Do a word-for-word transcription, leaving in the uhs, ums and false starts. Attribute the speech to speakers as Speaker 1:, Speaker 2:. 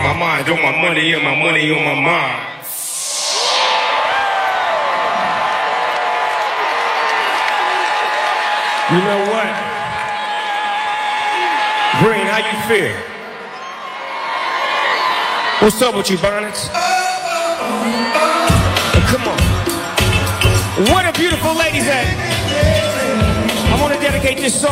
Speaker 1: my mind, on my money and my money on my mind. You know what? Green, how you feel? What's up with you, Bonnets? Oh, come on. What a beautiful ladies at. I want to dedicate this song.